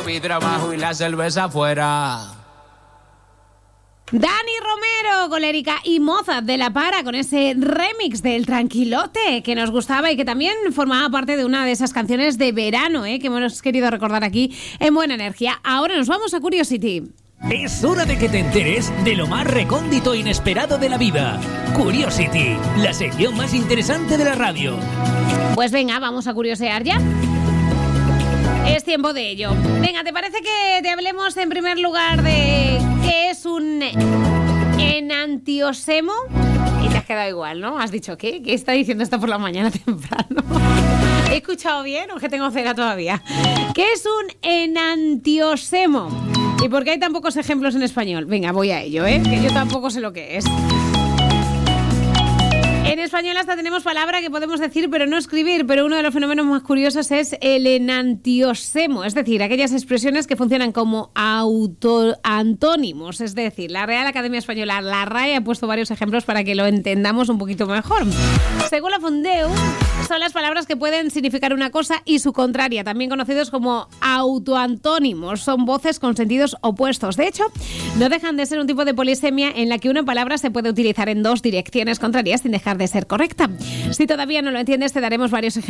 los vidrios abajo y la cerveza afuera. Dani Romero, Colérica y Mozart de La Para con ese remix del Tranquilote que nos gustaba y que también formaba parte de una de esas canciones de verano, que hemos querido recordar aquí en Buena Energía. Ahora nos vamos a Curiosity. Es hora de que te enteres de lo más recóndito e inesperado de la vida. Curiosity, la sección más interesante de la radio. Pues venga, vamos a curiosear ya. Es tiempo de ello. Venga, ¿te parece que te hablemos en primer lugar de qué es un enantiosemo? Y te has quedado igual, ¿no? Has dicho, ¿qué? ¿Qué está diciendo esto por la mañana temprano? ¿He escuchado bien o que tengo cera todavía? ¿Qué es un enantiosemo? ¿Y por qué hay tan pocos ejemplos en español? Venga, voy a ello, que yo tampoco sé lo que es. En español hasta tenemos palabra que podemos decir pero no escribir, pero uno de los fenómenos más curiosos es el enantiosemo, es decir, aquellas expresiones que funcionan como antónimos, es decir, la Real Academia Española, la RAE, ha puesto varios ejemplos para que lo entendamos un poquito mejor. Según la Fundeu, son las palabras que pueden significar una cosa y su contraria, también conocidos como autoantónimos, son voces con sentidos opuestos. De hecho, no dejan de ser un tipo de polisemia en la que una palabra se puede utilizar en dos direcciones contrarias sin dejar de ser correcta. Si todavía no lo entiendes, te daremos varios ejemplos